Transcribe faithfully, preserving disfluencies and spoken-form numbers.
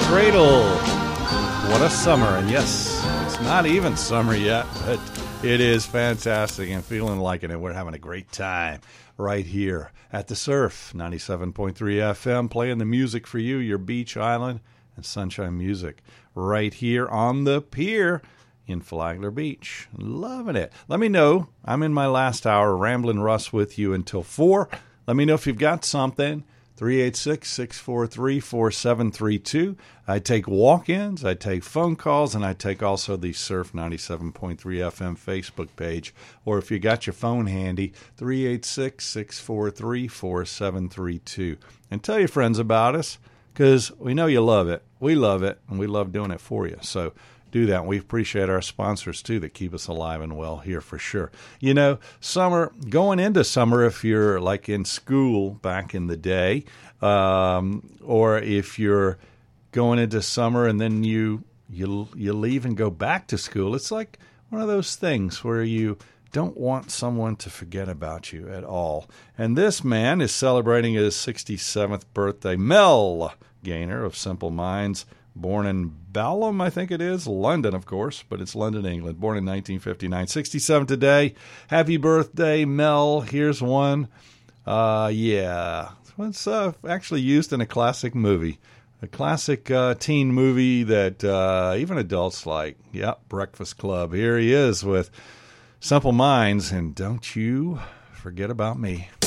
Cradle. What a summer. And yes, it's not even summer yet, but it is fantastic and feeling like it. And we're having a great time right here at the Surf, ninety-seven point three F M, playing the music for you, your beach island and sunshine music right here on the pier in Flagler Beach. Loving it. Let me know. I'm in my last hour, Ramblin' Russ with you until four. Let me know if you've got something. three eight six, six four three, four seven three two. I take walk-ins, I take phone calls, and I take also the Surf ninety-seven point three F M Facebook page. Or if you got your phone handy, three eight six, six four three, four seven three two. And tell your friends about us, because we know you love it. We love it, and we love doing it for you. So do that. We appreciate our sponsors, too, that keep us alive and well here for sure. You know, summer, going into summer, if you're like in school back in the day, um, or if you're going into summer and then you, you, you leave and go back to school, it's like one of those things where you don't want someone to forget about you at all. And this man is celebrating his sixty-seventh birthday. Mel Gaynor of Simple Minds, born in Balham, I think it is, London, of course, but it's London, England, born in nineteen fifty-nine. sixty-seven today. Happy birthday, Mel. Here's one. Uh, yeah, it's uh, actually used in a classic movie, a classic uh, teen movie that uh, even adults like. Yep, Breakfast Club. Here he is with Simple Minds, and Don't You Forget About Me.